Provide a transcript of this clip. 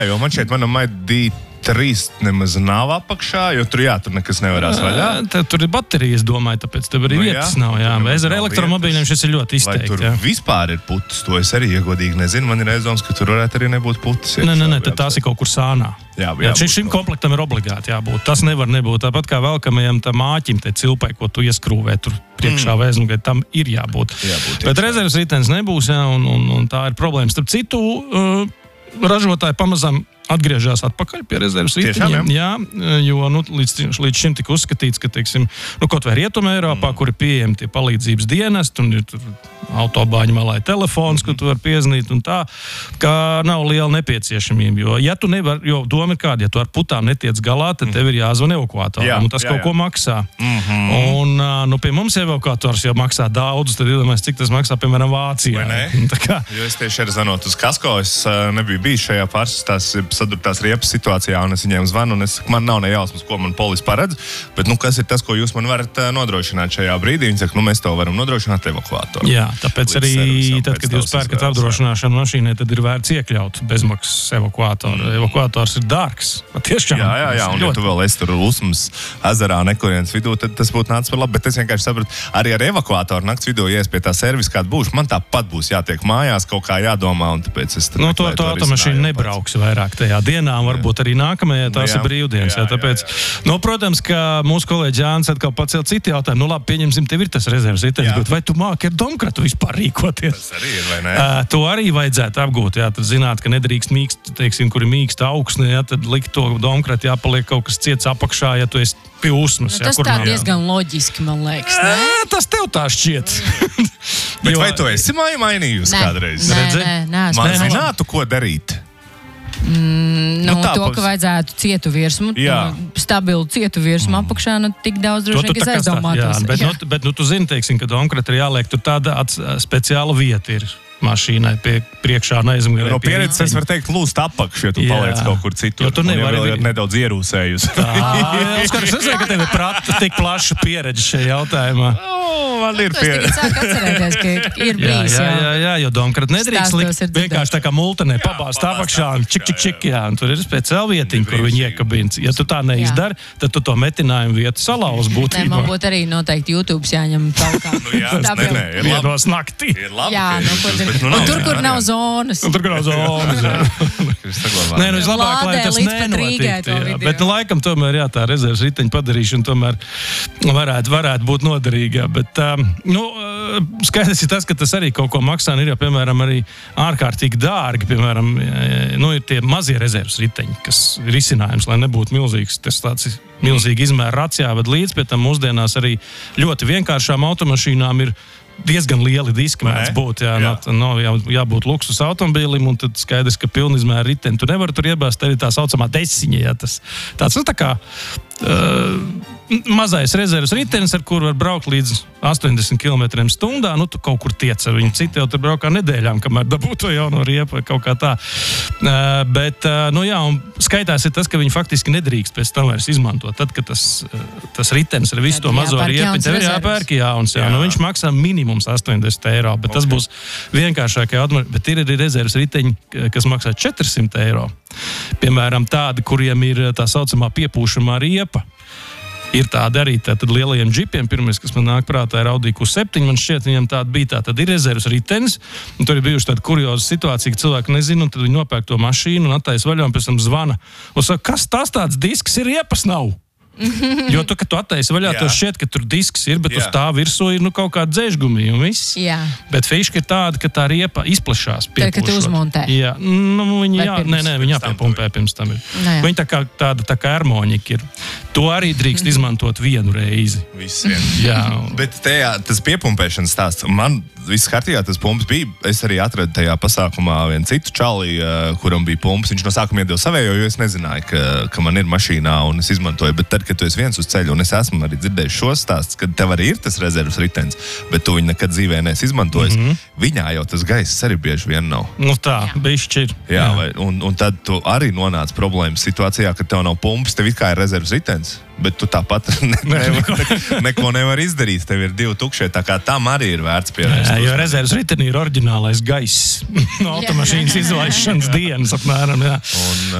Jo man šeit manam D3 nemaz nav apakšā, jo tur nekas nevarās vaļā. Tur ir baterijas, domāju, tāpēc tev arī vietas nav. Jā. Bez ar elektromobīļiem šis ir ļoti izteikti. Vai tur vispār ir putas? To es arī iegodīgi nezinu. Man ir aizdoms, ka tur varētu arī nebūt putas. Nē, tad tās ir kaut kur sānā. Šim komplektam ir obligāti jābūt. Tas nevar nebūt. Tāpat kā velkamajam tam āķim, te cilpai, ko tu ieskrūvē tur priekšā vēznugai, tam ir jābūt. Bet rezerves ritenis nebūs, un tā ir problēma. Starp citu, ražotāji pamazām atgriežas atpakaļ pie rezerves riteņiem. Jā, jo līdz šim tika uzskatīts, ka, teiksim, kaut vai Rietumē Eiropā, kur ir pieejami tie palīdzības dienesti, un ir tur autobāņu malā telefons, ko tu vari piezvanīt, un tā, ka nav liela nepieciešamība. Jo, ja tu nevar, jo doma ir kāda, ja tu ar putām netiec galā, tad tev ir jāzvan evakuatoram, un tas kaut ko maksā. Un, pie mums evakuators jau maksā daudz, tad iedomājies, cik tas maksā, piemēram, Vācijā. Jo es tieši arī zvanot uz Kasko, es nebiju bijis šajā sadurtās riepas situācijā, un es viņiem zvanu, un man nav ne jausmas, ko man polis paredz, bet, kas ir tas, ko jūs man varat nodrošināt šajā brīdī? Viņi saka, mēs to varam nodrošināt evakuātoru. Jā, tāpēc arī, tad, kad jūs pērkat apdrošināšanu mašīnai, tad ir vērts iekļaut bezmaksas evakuātoru. Evakuators ir dārgs. Tiešām. Jā, un ja tu vēl esi tur Usmas ezerā nekurienes vidū, tad tas būtu nācis par labu, bet es vienkārši sapratu, arī ar evakuātoru nakts vidū, ja es pie tā servisa kādu būšu, man tāpat būs jātiek mājās, kaut kā jādomā, un tāpēc es to automašīnu nebrauks vairāk tajā dienā, varbūt arī nākamajā, tās ir brīvdienas. Tāpēc, protams, ka mūsu kolēģis Jānis atkal pacēl citu jautājumu. Labi, pieņemsim, tev ir tas rezerves ritenis, bet vai tu māki ar domkratu vispār rīkoties? Tas arī ir, vai ne? To arī vajadzētu apgūt, tad zināt, ka nedrīkst mīkst, teiksim, kur ir mīksta augsne, tad likt to domkratu, jāpaliek kaut kas ciets apakšā, ja tu esi pie Usmas. Tas tā diezgan loģiski, man liekas, ne? Tas tev tā šķiet. Bet vai tu esi mainījusi kādreiz? Nē. Man zinātu, ko darīt. To, ka vajadzētu cietu virsmu, stabilu cietu virsmu apakšā, tik daudz droši vien, ka es aizdomātos. Bet tu zini, teiksim, ka domkrata ir jāliek, tur tāda speciāla vieta ir mašīnai priekšā neizmērē. No pieredzes es varu teikt, lūst apakš, ja tu paliec kaut kur citur. Jo tu nevari nedaudz ierūsējusi. Es redzēju, ka tev ir tik plaša pieredze šajā jautājumā. Man ir pieredze. Es tagad sāku atcerēties, ka ir bijis. Jā, jo domkrata nedrīkst likt vienkārši tā kā multenē pabāzt apakšā un čik, un tur ir speciāla vietiņa, kur viņi iekabīns. Ja tu tā neizdari, tad tu to metinājumu vietu salauz būtībā. Man būtu arī noteikti YouTube jāņem talkā. Vienos naktī. Tur, kur nav zonas. Nē, vislabāk, lai tas nenotiktu. Bet laikam tomēr, tā rezerves riteņa padarīšana tomēr varētu būt noderīga. Bet skaidrs ir tas, ka tas arī kaut ko maksā. Ir jau, piemēram, arī ārkārtīgi dārgi. Piemēram, ir tie mazie rezerves riteņi, kas ir risinājums, lai nebūtu milzīgs. Tas tāds ir milzīgi izmēra racijā, bet līdz pie tam mūsdienās arī ļoti vienkāršām automašīnām ir diezgan lieli diski mēdz būt. Jābūt luksus automobīlim, un tad skaidrs, ka pilnizmēra riteni. Tu nevari tur iebāzt arī tā saucamā desiņa. Tāds tā kā mazais rezerves ritenis, ar kuru var braukt līdz 80 km/h. Tu kaut kur tiec ar viņu. Citi jau tur braukā nedēļām, kamēr dabūtu to jauno riepu vai kaut kā tā. Bet, un skaitās ir tas, ka viņi faktiski nedrīkst pēc tam vairs izmantot. Tad, kad tas ritenis ar visu to mazo riepu, tev ir jāpērk jauns. Viņš maksā minimums 80 eiro, bet tas būs vienkāršākie automašīni. Bet ir arī rezerves riteņi, kas maksā 400 eiro. Piemēram, tādi, kuriem ir tā saucamā piepūšamā riepa. Ir tādi arī lielajiem džipiem. Pirmais, kas man nāk prātā, ir Audi Q7. Man šķiet, viņam tāda bija tā. Tad ir rezerves ritenis. Un tur ir bijuši tāda kurioza situācija, ka cilvēki nezina, un tad viņi nopērk to mašīnu un attaisa vaļā un pēc tam zvana. Un saka, kas tas tāds disks ir, riepas nav? Jo tu, kad tu attaisi vaļā, tev šķiet, ka tur disks ir, bet uz tā virsū ir kaut kāda dzēžgumija un viss. Bet fiška ir tāda, ka tā riepa izplešās. Tā, ka tu uzmontē. Viņi jāpiepumpē pirms tam ir. Viņi tā kā ermoņiki ir. To arī drīkst izmantot vienu reizi. Viss vien. Bet tas piepumpēšanas stāsts, man viss kārtībā tas pumps bija. Es arī atradu tajā pasākumā vienu citu čali, kuram bija pumps. Viņš no sākuma iedeva savējo, jo es nezināju, ka man ir mašīnā un es izmantoju. Bet tad, ka tu esi viens uz ceļa, un es esmu arī dzirdējis šos stāstus, ka tev arī ir tas rezerves ritenis, bet tu viņu nekad dzīvē neesi izmantojis. Viņā jau tas gaiss arī bieži vien nav. Nu tā, bišķi ir. Jā, un tad tu arī nonāc problēmas situācijā, ka tev nav pumpas, tev it kā ir rezerves ritenis, bet tu tāpat neko nevar izdarīt. Tev ir 2 tukšie, tā kā tam arī ir vērts pievērst. Jo rezerves ritenī ir oriģinālais gaiss no automašīnas izlaišanas dienas apmēram, jā.